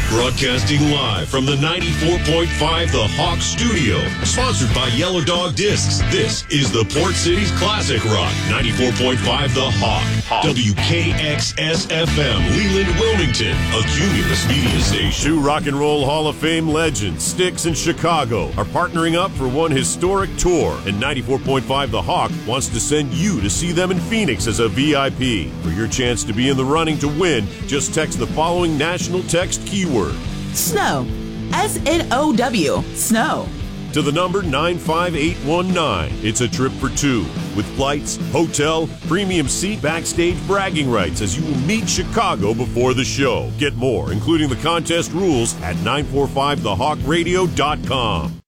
Broadcasting live from the 94.5 The Hawk Studio. Sponsored by Yellow Dog Discs. This is the Port City's Classic Rock. 94.5 The Hawk. WKXS-FM, Leland, Wilmington. A Cumulus media station. Two Rock and Roll Hall of Fame legends, Styx and Chicago, are partnering up for one historic tour. And 94.5 The Hawk wants to send you to see them in Phoenix as a VIP. For your chance to be in the running to win, just text the following national text keyword: SNOW. SNOW. Snow. To the number 95819. It's a trip for two, with flights, hotel, premium seat, backstage bragging rights as you will meet Chicago before the show. Get more, including the contest rules, at 945thehawkradio.com.